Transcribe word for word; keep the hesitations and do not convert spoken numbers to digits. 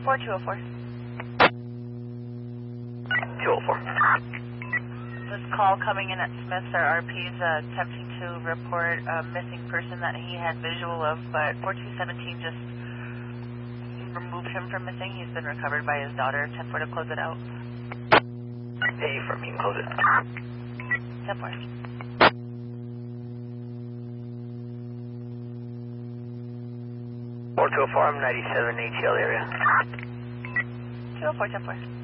four two oh four. two oh four. This call coming in at Smith's, our R P's uh, attempting to report a missing person that he had visual of, but four two seventeen just removed him from missing. He's been recovered by his daughter. ten four to close it out. Hey, for me, close it. ten four. four two oh four, I'm ninety-seven A T L area. two oh four, ten four.